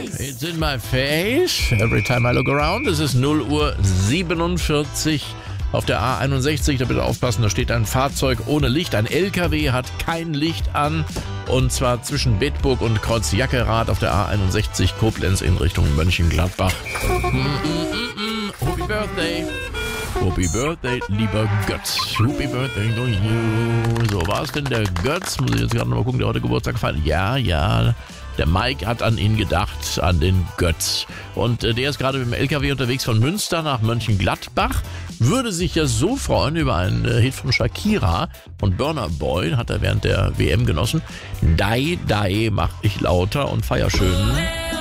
It's in my face. Every time I look around. Es ist 0:47 Uhr auf der A61. Da bitte aufpassen, da steht ein Fahrzeug ohne Licht. Ein LKW hat kein Licht an. Und zwar zwischen Bedburg und Kreuz Jackerath auf der A61 Koblenz in Richtung Mönchengladbach. Happy Birthday. Happy Birthday, lieber Götz. Happy Birthday to you. So, war es denn der Götz? Muss ich jetzt gerade noch mal gucken, der heute Geburtstag feiert. Ja. Der Mike hat an ihn gedacht, an den Götz. Und der ist gerade mit dem LKW unterwegs von Münster nach Mönchengladbach. Würde sich ja so freuen über einen Hit von Shakira. Und Burna Boy hat er während der WM genossen. Die, mach ich lauter und feier schön.